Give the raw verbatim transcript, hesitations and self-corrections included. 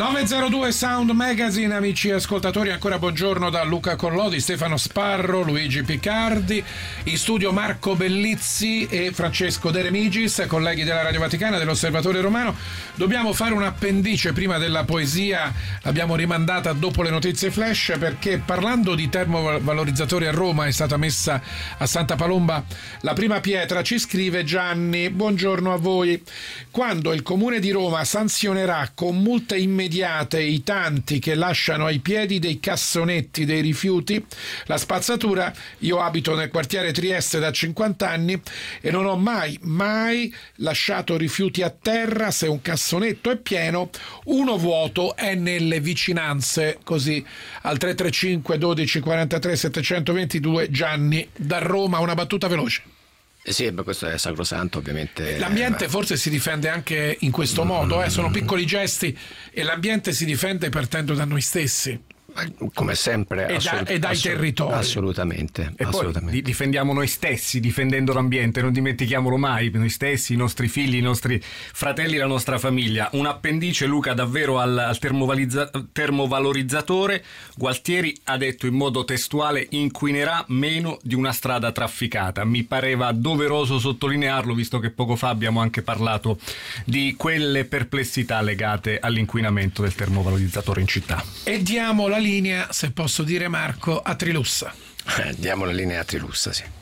nove zero due Sound Magazine, amici ascoltatori, ancora buongiorno da Luca Collodi, Stefano Sparro, Luigi Picardi, in studio Marco Bellizzi e Francesco De Remigis, colleghi della Radio Vaticana, dell'Osservatore Romano. Dobbiamo fare un appendice prima della poesia, l'abbiamo rimandata dopo le notizie flash, perché parlando di termovalorizzatori a Roma è stata messa a Santa Palomba la prima pietra. Ci scrive Gianni: buongiorno a voi. Quando il Comune di Roma sanzionerà con multe immediate i tanti che lasciano ai piedi dei cassonetti dei rifiuti la spazzatura, io abito nel quartiere Trieste da cinquanta anni e non ho mai mai lasciato rifiuti a terra. Se un cassonetto è pieno, uno vuoto è nelle vicinanze. Così al tre tre cinque dodici quarantatré settecentoventidue Gianni da Roma. Una battuta veloce. Eh sì, beh, questo è sacrosanto, ovviamente. L'ambiente forse si difende anche in questo modo, eh? Sono piccoli gesti e l'ambiente si difende partendo da noi stessi. Come sempre, e, assolut- da, e dai assolut- territori. Assolutamente. E assolutamente. poi difendiamo noi stessi, difendendo l'ambiente, non dimentichiamolo mai, noi stessi, i nostri figli, i nostri fratelli, la nostra famiglia. Un appendice, Luca, davvero al, al termovalizza- termovalorizzatore. Gualtieri ha detto in modo testuale: inquinerà meno di una strada trafficata. Mi pareva doveroso sottolinearlo, visto che poco fa abbiamo anche parlato di quelle perplessità legate all'inquinamento del termovalorizzatore in città. E diamo la linea, se posso dire, Marco, a Trilussa. Eh, diamo la linea a Trilussa, sì.